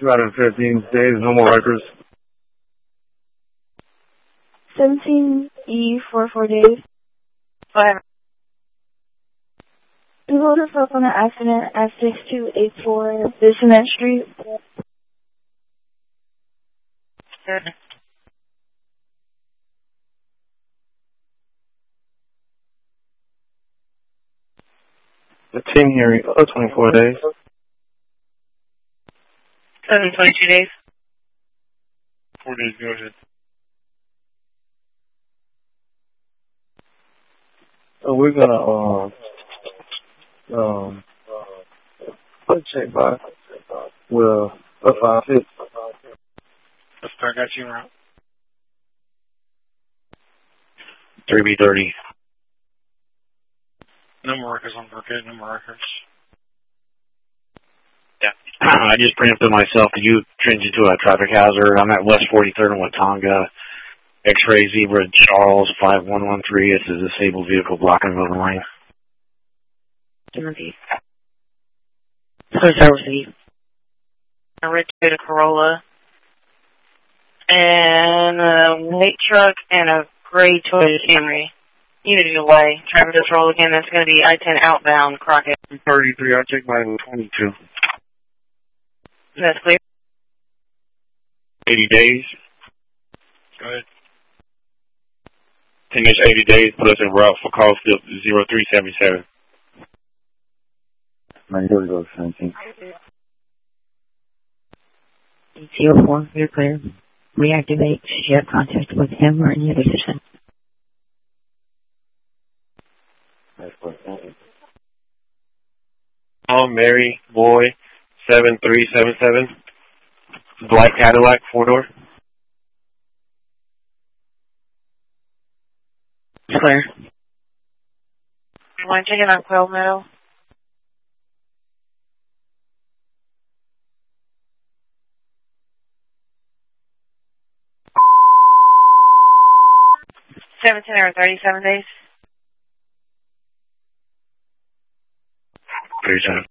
215 days, no more records. 17E for 4 days. Fire. You hold yourself on an accident at 6284 Bissonnette Street. Good. The team hearing, 24 days. 22 days. 4 days, go ahead. So we're gonna, check by, well, a 5-6. Let's start that you route. 3B30. No more records on Burkett, no more records. Yeah. I just preempted myself. You changed into a traffic hazard. I'm at West 43rd and Watauga. X-ray Zebra Charles 5113. It's a disabled vehicle blocking the lane. Timothy. First I received a red Toyota Corolla and a white truck and a gray Toyota Camry. You need to get away. Traffic control again. That's going to be I-10 outbound, Crockett. 33. I'll check by 22. That's clear. 80 days. Go ahead. Finish 80 days. Put us en route for call slip 0377. Man, here we go, 17. 04, you're clear. Reactivate. Should you have contact with him or any other citizen? Mary Boy 7377. Black Cadillac 4-door. Clear. You want to check it on Quail Meadow? $17 or 37 days. 37.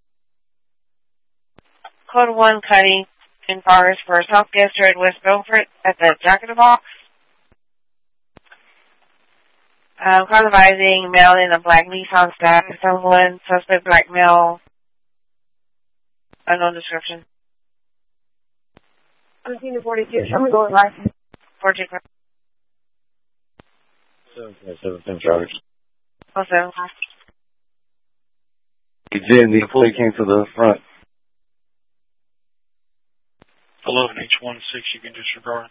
Code 1 cutting in progress for South Gester at West Beaufort at the Jack in the Box. Cause advising male in a black Nissan stack. Someone suspect black male. Unknown description. 17 to 42. I'm going to go with license. 42. 7 charge. 07. Then the employee came to the front. 11H16, you can disregard.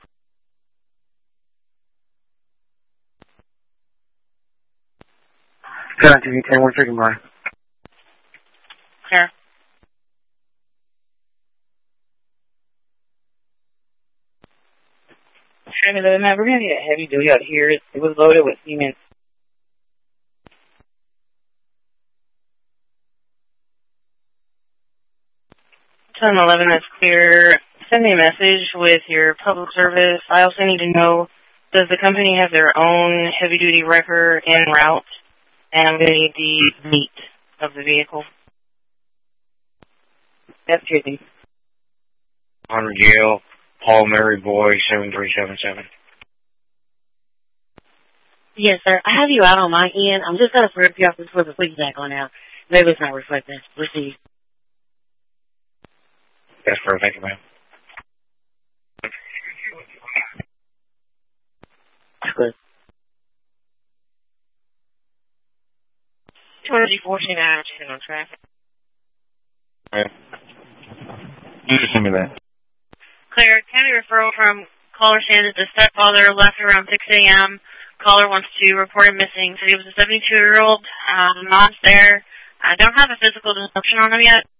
Continue, 10, 1 second by. Clear. Man, we're going to need a heavy duty out here. It was loaded with cement. 1011, that's clear. Send me a message with your public service. I also need to know, does the company have their own heavy-duty wrecker en route? And I'm going to need the meat of the vehicle. That's tricky. 100 Yale, Paul Mary Boy, 7377. Yes, sir. I have you out on my end. I'm just going to flip you off before the police back on out. Maybe it's not reflecting. Receive. That's perfect. Thank you, ma'am. Good. 214 action on traffic. Okay. You just send me that. Clear. County referral from caller Sanders. The stepfather left around 6 a.m. Caller wants to report him missing. So he was a 72-year-old. Mom's there. I don't have a physical description on him yet.